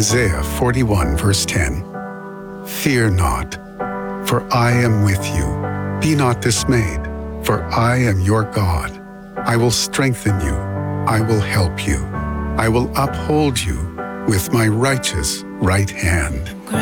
Isaiah 41, verse 10. Fear not, for I am with you. Be not dismayed, for I am your God. I will strengthen you. I will help you. I will uphold you with my righteous right hand.